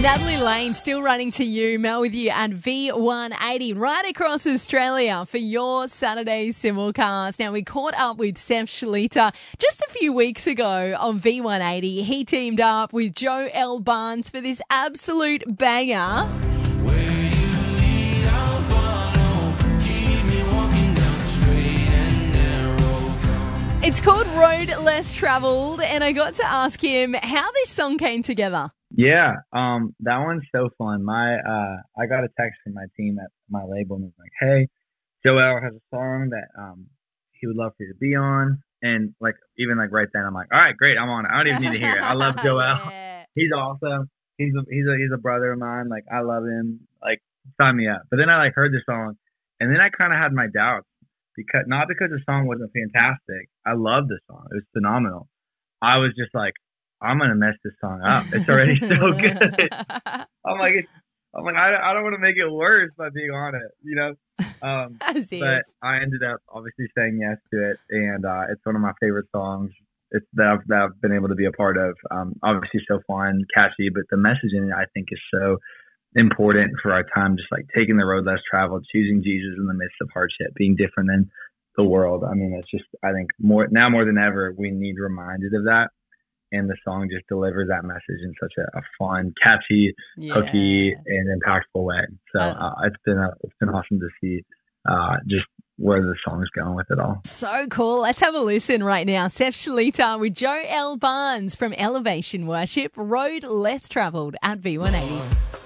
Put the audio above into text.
Natalie Lane still running to you, Mel with you at V180 right across Australia for your Saturday simulcast. Now, we caught up with Seth Shalita just a few weeks ago on V180. He teamed up with Joe L. Barnes for this absolute banger. It's called Road Less Travelled, and I got to ask him how this song came together. Yeah, that one's so fun. I got a text from my team at my label and was like, "Hey, Joel has a song that he would love for you to be on." And even right then, I'm like, "All right, great, I'm on it. I don't even need to hear it. I love Joel. Yeah. He's awesome. He's a brother of mine. Like, I love him. Like, sign me up." But then I heard the song, and then I kind of had my doubts not because the song wasn't fantastic. I loved the song. It was phenomenal. I was just like, I'm gonna mess this song up. It's already so good. I'm like, I don't want to make it worse by being on it, you know. But I ended up obviously saying yes to it, and it's one of my favorite songs. It's that I've been able to be a part of. Obviously, so fun, catchy, but the message in it I think is so important for our time. Just taking the road less traveled, choosing Jesus in the midst of hardship, being different than the world. I mean, it's just, I think more than ever, we need reminded of that. And the song just delivers that message in such a fun, catchy, hooky, and impactful way. So it's been awesome to see just where the song's going with it all. So cool. Let's have a listen right now. Seth Shalita with Joe L. Barnes from Elevation Worship, Road Less Travelled at V180.